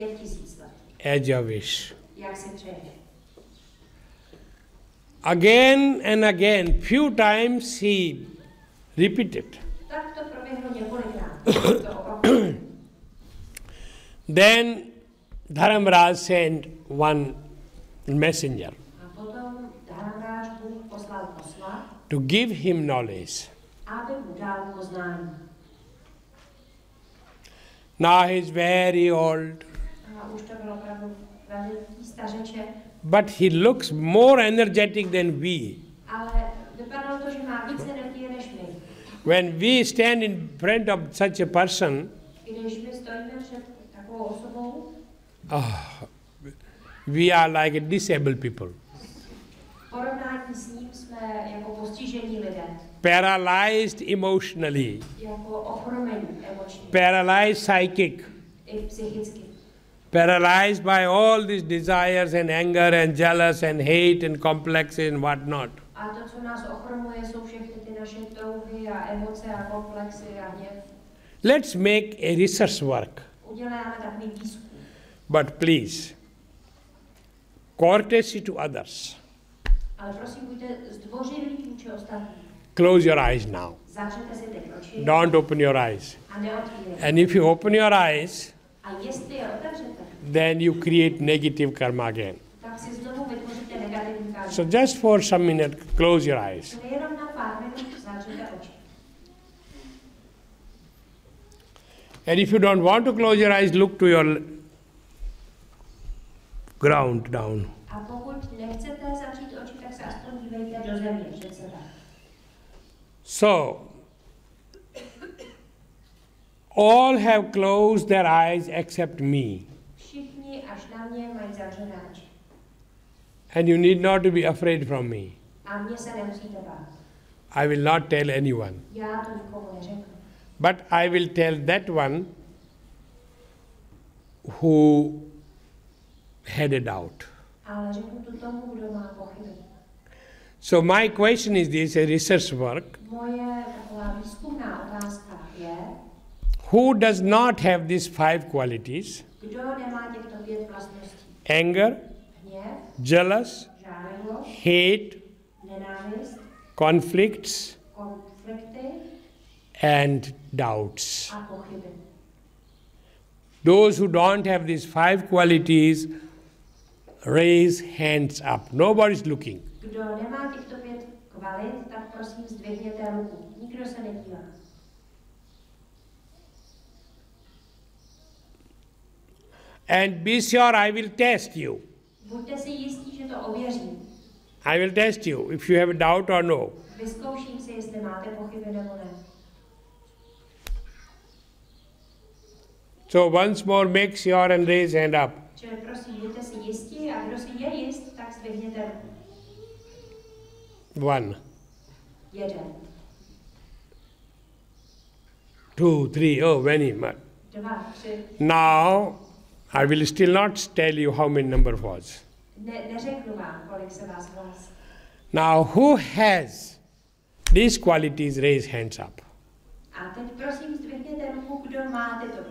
As you wish. Jak si přeješ. Again and again, few times he repeated. Tak to proběhlo několikrát. To opakuju. Then Dharamraj sent one messenger A potom Dharamráž Bůh poslal posla, to give him knowledge. aby mu dal poznání. Now he is very old, A už to bylo opravdu veliký stařeček, but he looks more energetic than we. ale vypadalo to, že má víc energie než my. When we stand in front of such a person, Když my stojíme před takovou osobou, we are like a disabled people, v porovnání s ním jsme jako postižení lidé, paralyzed emotionally, jako ochromení emoční, paralyzed psychic, i psychicky. paralyzed by all these desires and anger and jealous and hate and complexes and what not. A to, co nás ochromuje, jsou všechny ty naše touhy a emoce a komplexy a hněv. Let's make a research work, Uděláme takový výzkum. but please, courtesy to others. Ale prosím, buďte zdvořilí vůči ostatním. Close your eyes now. Zavřete si teď oči Don't open your eyes. a neotvírejte. And if you open your eyes, A jestli je otevřete, then you create negative karma again. tak si znovu vytvoříte negativní karmu. So just for some minute, close your eyes. Jenom na pár minut zavřete oči. And if you don't want to close your eyes, look to your ground down. A pokud nechcete zavřít oči, tak se aspoň dívejte do země před sebe. So, all have closed their eyes except me. Všichni až na mě mají zavřené oči. And you need not to be afraid from me. A mě se nemusíte bát. I will not tell anyone. Já to nikomu neřeknu. But I will tell that one who had a doubt. Ale řeknu to tomu, kdo má pochyby. So my question is this, a research work. Moje taková výzkumná otázka je, Who does not have these 5 qualities? kdo nemá těchto 5 vlastností. Anger, Hněv, jealous, žádost, hate, nenávist, conflicts, konflikty and doubts. a pochyby. Those who don't have these 5 qualities, raise hands up. Nobody's looking. Kdo nemá těchto 5 kvalit, tak prosím zdvihněte ruku. Nikdo se nedívá. And be sure I will test you. Buďte si jistí, že to ověřím. I will test you if you have a doubt or no. Vyzkouším si, jestli máte pochyby nebo ne. So once more, make sure and raise hand up. Čili prosím, buďte si jistí a kdo si je jist, tak zdvihněte ruku. 1, 1, 2, 3, oh, many. 2, 3. Now, I will still not tell you how many number was. Neřeknu vám, kolik se vás hlásí. Now, who has these qualities, raise hands up. A teď prosím zdvihněte ruku, kdo má tyto